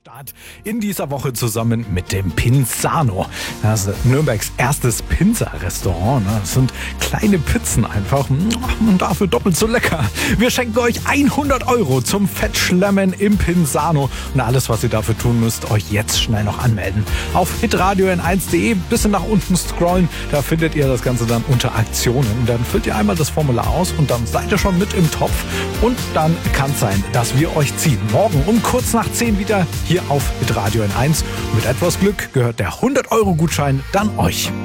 Start in dieser Woche zusammen mit dem Pinzano. Das ist Nürnbergs erstes Pinzer-Restaurant. Das sind kleine Pizzen einfach und dafür doppelt so lecker. Wir schenken euch 100 € zum Fettschlemmen im Pinzano. Und alles, was ihr dafür tun müsst, euch jetzt schnell noch anmelden. Auf hitradio n1.de bisschen nach unten scrollen. Da findet ihr das Ganze dann unter Aktionen. Dann füllt ihr einmal das Formular aus und dann seid ihr schon mit im Topf. Und dann kann es sein, dass wir euch ziehen. Morgen um kurz nach 10 wieder hier auf hitradio N1. Mit etwas Glück gehört der 100 € Gutschein dann euch.